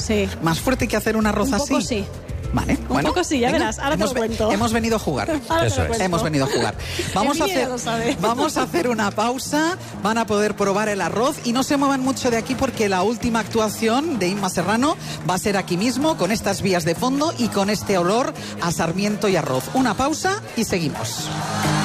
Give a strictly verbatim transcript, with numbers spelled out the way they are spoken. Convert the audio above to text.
Sí. ¿Más fuerte que hacer un arroz Un así? poco sí. Vale, Un bueno, poco sí, ya venga, verás, ahora te hemos, lo cuento. Hemos venido a jugar. Ahora Eso te lo es. cuento. Hemos venido a jugar. Vamos a, Emilia hacer, lo sabe. vamos a hacer una pausa. Van a poder probar el arroz y no se muevan mucho de aquí porque la última actuación de Inma Serrano va a ser aquí mismo, con estas vías de fondo y con este olor a sarmiento y arroz. Una pausa y seguimos.